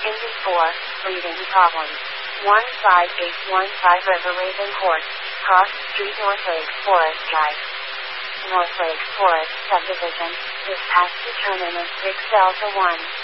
Indy 4, breathing problems. 15815 River Raven Court, Cross Street, North Lakes Forest Drive. North Lakes Forest Subdivision, dispatch to terminus 6 Delta 1.